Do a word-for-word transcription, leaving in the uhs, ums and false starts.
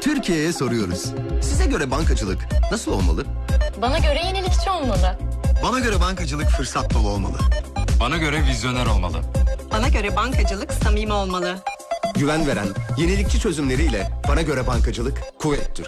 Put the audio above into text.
Türkiye'ye soruyoruz. Size göre bankacılık nasıl olmalı? Bana göre yenilikçi olmalı. Bana göre bankacılık fırsat dolu olmalı. Bana göre vizyoner olmalı. Bana göre bankacılık samimi olmalı. Güven veren, yenilikçi çözümleriyle bana göre bankacılık Kuveyt Türk.